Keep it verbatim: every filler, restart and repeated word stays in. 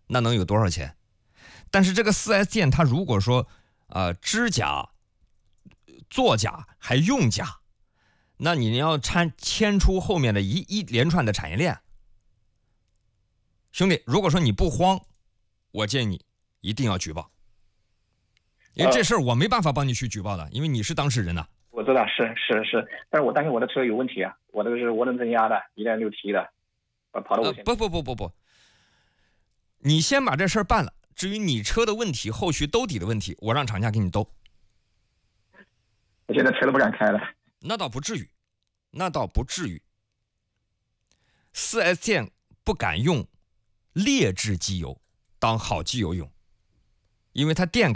那能有多少钱？但是这个 四 S 店它如果说呃知假、作假还用假，那你要牵牵出后面的一一连串的产业链。兄弟，如果说你不慌，我建议你一定要举报，因为这事儿我没办法帮你去举报的，因为你是当事人呐、啊。 我知道，是是是，但是我担心我的车有问题啊，我这个是涡轮增压的，一点六 T 的，我跑到五千、呃。 不不不不不，你先把这事儿办了。至于你车的问题，后续兜底的问题，我让厂家给你兜。 我现在车都不敢开了。 那倒不至于，那倒不至于。四 S 店不敢用劣质机油当好机油用，因为它店